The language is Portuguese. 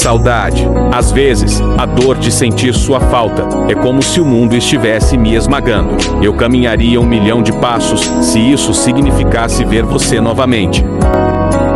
saudade. Às vezes, a dor de sentir sua falta é como se o mundo estivesse me esmagando. Eu caminharia 1 milhão de passos se isso significasse ver você novamente.